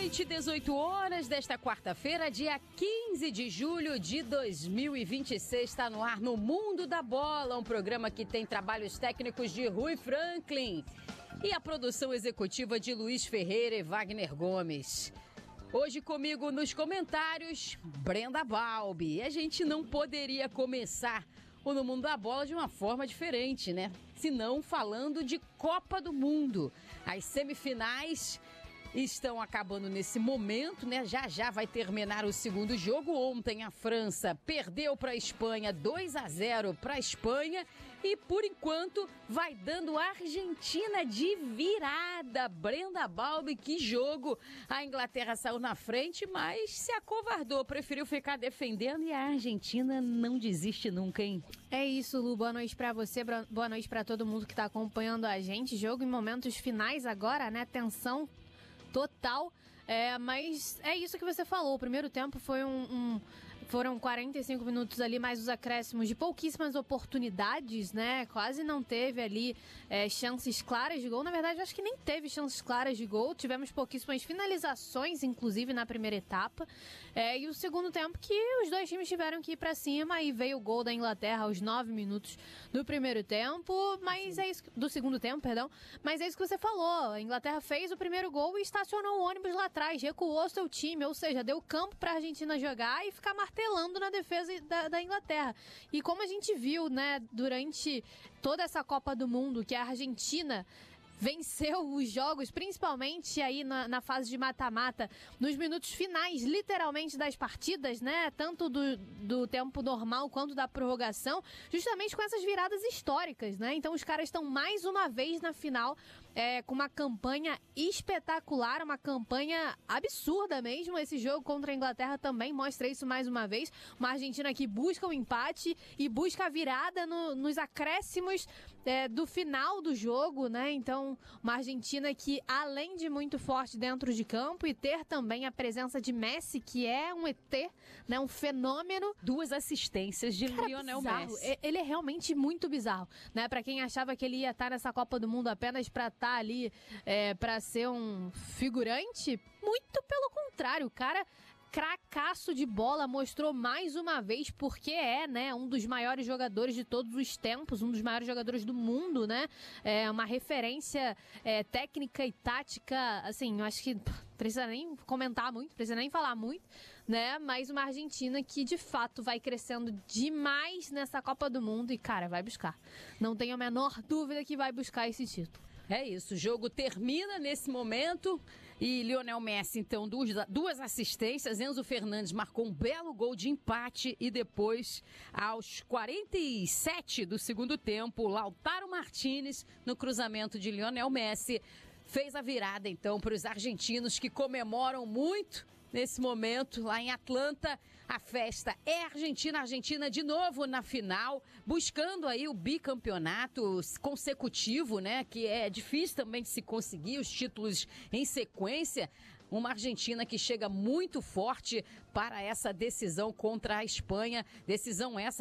noite, 18 horas desta quarta-feira, dia 15 de julho de 2026. Está no ar no Mundo da Bola, um programa que tem trabalhos técnicos de Rui Franklin e a produção executiva de Luiz Ferreira e Wagner Gomes. Hoje comigo nos comentários, Brenda Balbi. E a gente não poderia começar o No Mundo da Bola de uma forma diferente, né? Senão falando de Copa do Mundo. As semifinais estão acabando nesse momento, né? Já vai terminar o segundo jogo. Ontem a França perdeu para a Espanha 2-0 para a Espanha e por enquanto vai dando a Argentina de virada. Brenda Balbi, que jogo! A Inglaterra saiu na frente, mas se acovardou, preferiu ficar defendendo e a Argentina não desiste nunca, hein? É isso, Lu. Boa noite pra você, boa noite pra todo mundo que tá acompanhando a gente. Jogo em momentos finais agora, né? Tensão total, mas é isso que você falou. O primeiro tempo foi foram 45 minutos ali, mais os acréscimos de pouquíssimas oportunidades, né? Quase não teve ali chances claras de gol. Na verdade, eu acho que nem teve chances claras de gol. Tivemos pouquíssimas finalizações, inclusive na primeira etapa. E o segundo tempo que os dois times tiveram que ir pra cima e veio o gol da Inglaterra aos 9 minutos do primeiro tempo, mas é isso, do segundo tempo, perdão. Mas é isso que você falou. A Inglaterra fez o primeiro gol e estacionou o ônibus lá atrás, recuou seu time, ou seja, deu campo pra Argentina jogar e ficar martelando na defesa da Inglaterra. E como a gente viu, né, durante toda essa Copa do Mundo, que a Argentina venceu os jogos, principalmente aí na fase de mata-mata, nos minutos finais, literalmente, das partidas, né? Tanto do tempo normal quanto da prorrogação, justamente com essas viradas históricas, né? Então os caras estão mais uma vez na final com uma campanha espetacular, uma campanha absurda mesmo. Esse jogo contra a Inglaterra também mostra isso mais uma vez. Uma Argentina que busca o empate e busca a virada nos acréscimos do final do jogo, né? Então, uma Argentina que, além de muito forte dentro de campo e ter também a presença de Messi, que é um ET, né? Um fenômeno. 2 assistências de Lionel Messi. Ele é realmente muito bizarro, né? Pra quem achava que ele ia estar nessa Copa do Mundo apenas pra estar ali, pra ser um figurante, muito pelo contrário, o cara cracaço de bola, mostrou mais uma vez porque né, um dos maiores jogadores de todos os tempos, um dos maiores jogadores do mundo, né, uma referência técnica e tática, assim, eu acho que precisa nem comentar muito, precisa nem falar muito, né, mas uma Argentina que de fato vai crescendo demais nessa Copa do Mundo e, cara, vai buscar, não tenho a menor dúvida que vai buscar esse título. É isso, o jogo termina nesse momento e Lionel Messi, então, 2 assistências. Enzo Fernandes marcou um belo gol de empate e depois, aos 47 do segundo tempo, Lautaro Martínez, no cruzamento de Lionel Messi, fez a virada, então, para os argentinos que comemoram muito. Nesse momento, lá em Atlanta, a festa é Argentina de novo na final, buscando aí o bicampeonato consecutivo, né? Que é difícil também de se conseguir os títulos em sequência. Uma Argentina que chega muito forte para essa decisão contra a Espanha, decisão essa